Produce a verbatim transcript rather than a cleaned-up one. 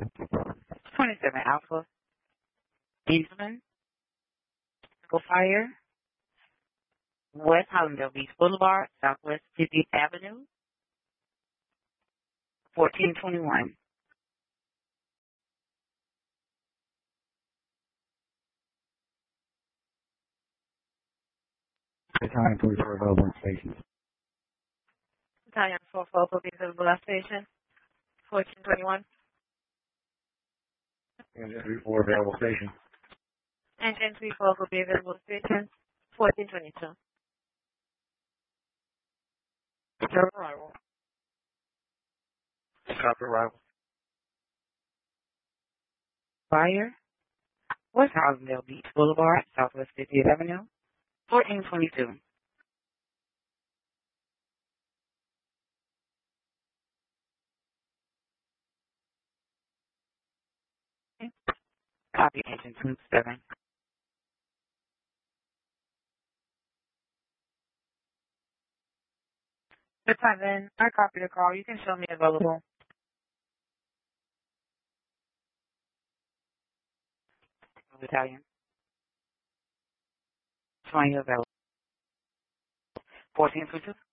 twenty-seven Alpha Eastman, Fire, West Hollandale Beach Boulevard, Southwest fiftieth Avenue, fourteen twenty-one. The time, please, for available stations. Italian four four will be available at station fourteen twenty-one. Engine three four available station. Engine three four will be available at station fourteen twenty-two. Return arrival. Copy arrival. Fire, West Hollandale Beach Boulevard, Southwest fiftieth Avenue, fourteen twenty-two. Copy Agent two seven. Good time then. I copy the call. You can show me available. Italian. Showing you available. fourteen twenty-two.